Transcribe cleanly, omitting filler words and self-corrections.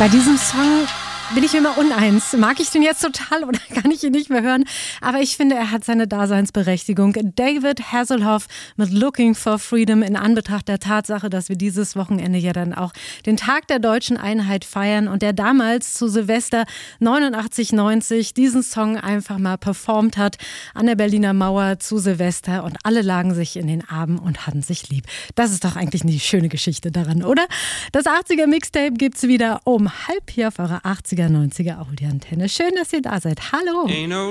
Bei diesem Song bin ich mir immer uneins. Mag ich den jetzt total oder kann ich ihn nicht mehr hören? Aber ich finde, er hat seine Daseinsberechtigung. David Hasselhoff mit Looking for Freedom in Anbetracht der Tatsache, dass wir dieses Wochenende ja dann auch den Tag der deutschen Einheit feiern und der damals zu Silvester 89/90 diesen Song einfach mal performt hat an der Berliner Mauer zu Silvester und alle lagen sich in den Armen und hatten sich lieb. Das ist doch eigentlich eine schöne Geschichte daran, oder? Das 80er Mixtape gibt's wieder um 7:30 hier auf eurer 80er, 90er Audioantenne. Schön, dass ihr da seid. Hallo!